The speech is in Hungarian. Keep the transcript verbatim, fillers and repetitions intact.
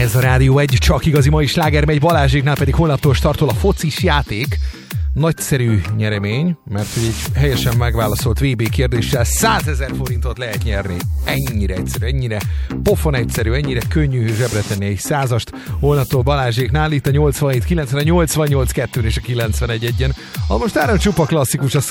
Ez a Rádió egy, csak igazi mai sláger megy, Balázséknál pedig holnaptól startol a focis játék. Nagyszerű nyeremény, mert hogy egy helyesen megválaszolt vé bé kérdéssel százezer forintot lehet nyerni. Ennyire egyszerű, ennyire pofon egyszerű, ennyire könnyű zsebre tenni egy százast. Holnaptól Balázséknál itt a nyolcvanhét kilencven, a nyolcvannyolc kettőn és a kilencvenegy egyen. Ha most ára csupa klasszikus, a